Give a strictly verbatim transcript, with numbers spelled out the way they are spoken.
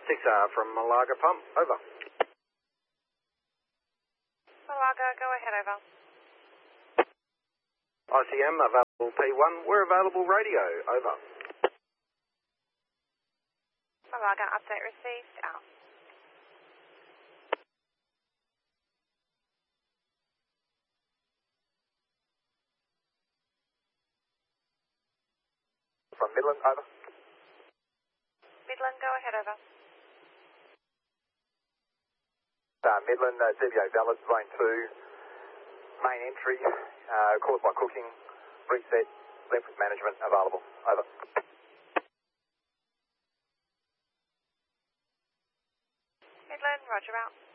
six R from Malaga Pump, over. Malaga, go ahead, over. I C M, available P one, we're available radio, over. Malaga, update received, out. From Midland, over. Midland, go ahead, over. Uh, Midland, uh, D B A valid, zone two, main entry, uh, caused by cooking, reset, left management, available, over. Midland, roger out.